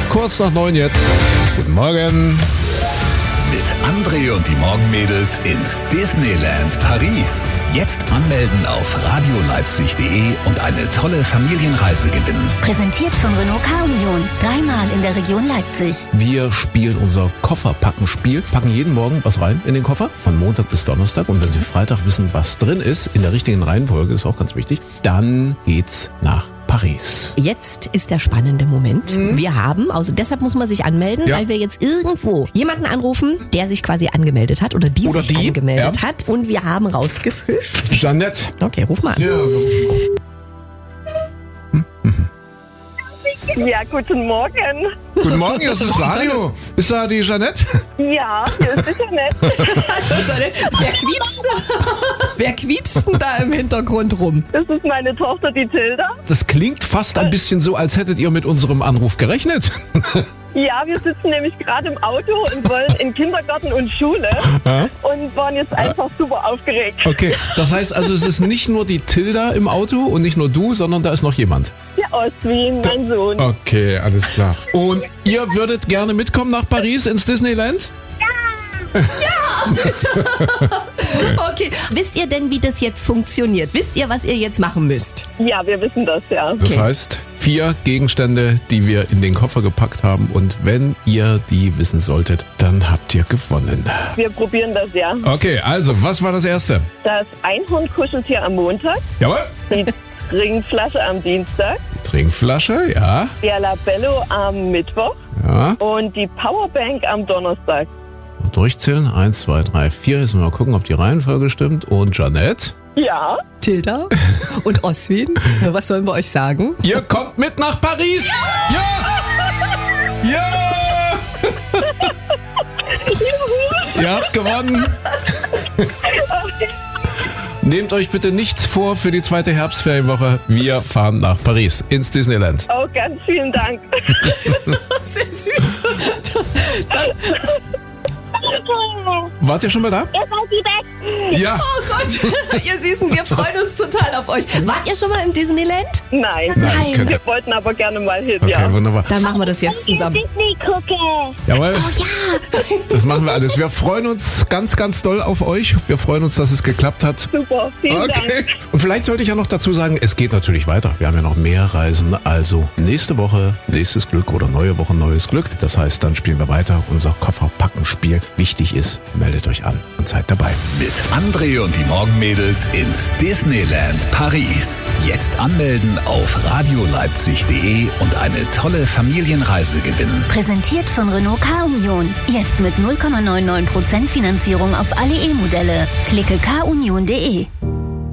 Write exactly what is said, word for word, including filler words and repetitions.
kurz nach neun jetzt. Guten Morgen. Mit André und die Morgenmädels ins Disneyland Paris. Jetzt anmelden auf radioleipzig punkt de und eine tolle Familienreise gewinnen. Präsentiert von Renault Car-Union. Dreimal in der Region Leipzig. Wir spielen unser Kofferpackenspiel. Packen jeden Morgen was rein in den Koffer, von Montag bis Donnerstag. Und wenn Sie Freitag wissen, was drin ist, in der richtigen Reihenfolge, ist auch ganz wichtig, dann geht's nach Paris. Jetzt ist der spannende Moment. Mhm. Wir haben, also deshalb muss man sich anmelden, ja. weil wir jetzt irgendwo jemanden anrufen, der sich quasi angemeldet hat oder die oder sich die? angemeldet ja. hat. Und wir haben rausgefischt. Jeanette. Okay, ruf mal an. Ja, Ja, guten Morgen. Guten Morgen, hier ist das Radio. Ist da die Jeanette? Ja, hier ist die Jeanette. Hallo Jeanette. Wer quietscht, wer quietscht denn da im Hintergrund rum? Das ist meine Tochter, die Tilda. Das klingt fast ein bisschen so, als hättet ihr mit unserem Anruf gerechnet. Ja, wir sitzen nämlich gerade im Auto und wollen in Kindergarten und Schule Ja? und waren jetzt einfach super aufgeregt. Okay, das heißt also, es ist nicht nur die Tilda im Auto und nicht nur du, sondern da ist noch jemand. Der Ostwin, mein Sohn. Okay, alles klar. Und ihr würdet gerne mitkommen nach Paris ins Disneyland? Okay. Wisst ihr denn, wie das jetzt funktioniert? Wisst ihr, was ihr jetzt machen müsst? Ja, wir wissen das, ja. Das heißt, vier Gegenstände, die wir in den Koffer gepackt haben. Und wenn ihr die wissen solltet, dann habt ihr gewonnen. Wir probieren das, ja. Okay, also, was war das Erste? Das Einhorn-Kuscheltier am Montag, Jawohl. die Trinkflasche am Dienstag, Die Trinkflasche, ja. der Labello am Mittwoch Ja. und die Powerbank am Donnerstag. Mal durchzählen. Eins, zwei, drei, vier. Jetzt mal gucken, ob die Reihenfolge stimmt. Und Jeanette? Ja. Tilda und Oswin, was sollen wir euch sagen? Ihr kommt mit nach Paris! Ja! Ja! Ihr habt gewonnen! Nehmt euch bitte nichts vor für die zweite Herbstferienwoche. Wir fahren nach Paris, ins Disneyland. Oh, ganz vielen Dank. Sehr süß. Wart ihr schon mal da? Ihr seid die Besten. Ja. Oh Gott, ihr Süßen, wir freuen uns total auf euch. Wart ihr schon mal im Disneyland? Nein. Nein, könnt ihr- Wir wollten aber gerne mal hin, Okay, ja. wunderbar. Dann machen wir das jetzt zusammen. Disney gucken. Jawohl. Oh ja. Das machen wir alles. Wir freuen uns ganz, ganz doll auf euch. Wir freuen uns, dass es geklappt hat. Super, vielen Okay. Dank. Und vielleicht sollte ich ja noch dazu sagen, es geht natürlich weiter. Wir haben ja noch mehr Reisen. Also nächste Woche nächstes Glück oder neue Woche neues Glück. Das heißt, dann spielen wir weiter unser Kofferpackenspiel. Wichtig ist, meldet euch an und seid dabei. Mit André und die Morgenmädels ins Disneyland Paris. Jetzt anmelden auf radioleipzig punkt de und eine tolle Familienreise gewinnen. Präsentiert von Renault Car-Union. Jetzt mit null Komma neunundneunzig Prozent Finanzierung auf alle E-Modelle. Klicke car union punkt de.